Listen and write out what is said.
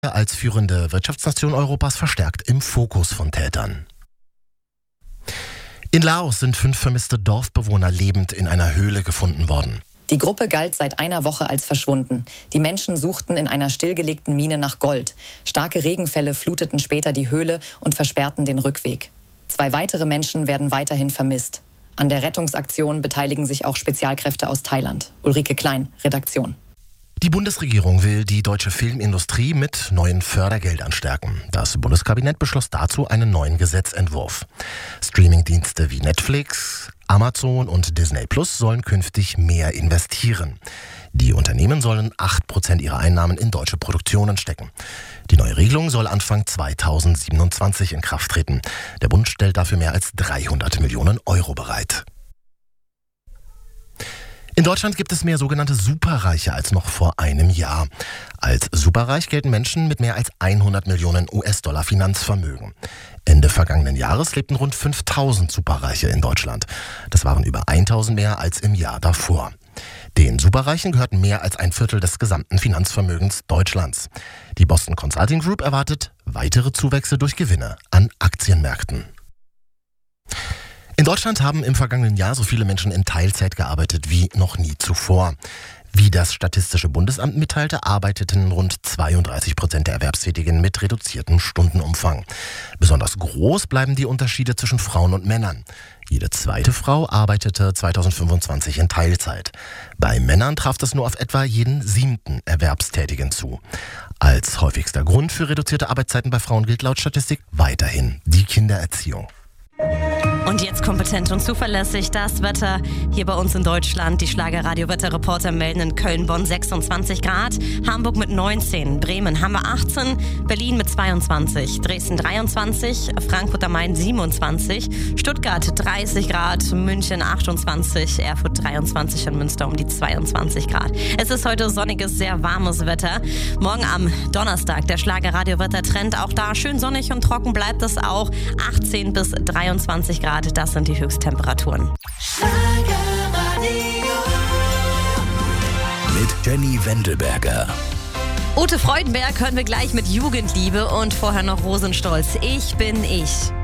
als führende Wirtschaftsnation Europas verstärkt im Fokus von Tätern. In Laos sind 5 vermisste Dorfbewohner lebend in einer Höhle gefunden worden. Die Gruppe galt seit einer Woche als verschwunden. Die Menschen suchten in einer stillgelegten Mine nach Gold. Starke Regenfälle fluteten später die Höhle und versperrten den Rückweg. 2 weitere Menschen werden weiterhin vermisst. An der Rettungsaktion beteiligen sich auch Spezialkräfte aus Thailand. Ulrike Klein, Redaktion. Die Bundesregierung will die deutsche Filmindustrie mit neuen Fördergeldern stärken. Das Bundeskabinett beschloss dazu einen neuen Gesetzentwurf. Streamingdienste wie Netflix, Amazon und Disney Plus sollen künftig mehr investieren. Die Unternehmen sollen 8% ihrer Einnahmen in deutsche Produktionen stecken. Die neue Regelung soll Anfang 2027 in Kraft treten. Der Bund stellt dafür mehr als 300 Millionen Euro bereit. In Deutschland gibt es mehr sogenannte Superreiche als noch vor einem Jahr. Als superreich gelten Menschen mit mehr als 100 Millionen US-Dollar Finanzvermögen. Ende vergangenen Jahres lebten rund 5000 Superreiche in Deutschland. Das waren über 1000 mehr als im Jahr davor. Den Superreichen gehört mehr als ein Viertel des gesamten Finanzvermögens Deutschlands. Die Boston Consulting Group erwartet weitere Zuwächse durch Gewinne an Aktienmärkten. In Deutschland haben im vergangenen Jahr so viele Menschen in Teilzeit gearbeitet wie noch nie zuvor. Wie das Statistische Bundesamt mitteilte, arbeiteten rund 32% der Erwerbstätigen mit reduziertem Stundenumfang. Besonders groß bleiben die Unterschiede zwischen Frauen und Männern. Jede zweite Frau arbeitete 2025 in Teilzeit. Bei Männern traf das nur auf etwa jeden 7. Erwerbstätigen zu. Als häufigster Grund für reduzierte Arbeitszeiten bei Frauen gilt laut Statistik weiterhin die Kindererziehung. Und jetzt kompetent und zuverlässig das Wetter hier bei uns in Deutschland. Die Schlagerradio-Wetterreporter melden in Köln-Bonn 26 Grad, Hamburg mit 19, Bremen haben wir 18, Berlin mit 22, Dresden 23, Frankfurt am Main 27, Stuttgart 30 Grad, München 28, Erfurt 23 und Münster um die 22 Grad. Es ist heute sonniges, sehr warmes Wetter. Morgen am Donnerstag der Schlagerradio-Wettertrend, auch da schön sonnig und trocken bleibt es auch, 18 bis 23 Grad. Das sind die Höchsttemperaturen. Mit Jenny Wendelberger. Ute Freudenberg hören wir gleich mit Jugendliebe und vorher noch Rosenstolz. Ich bin ich.